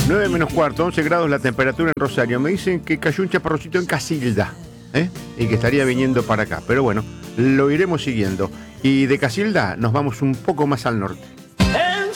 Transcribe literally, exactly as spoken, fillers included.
nueve menos cuarto, once grados la temperatura en Rosario. Me dicen que cayó un chaparrocito en Casilda, ¿eh? Y que estaría viniendo para acá. Pero bueno, lo iremos siguiendo. Y de Casilda nos vamos un poco más al norte.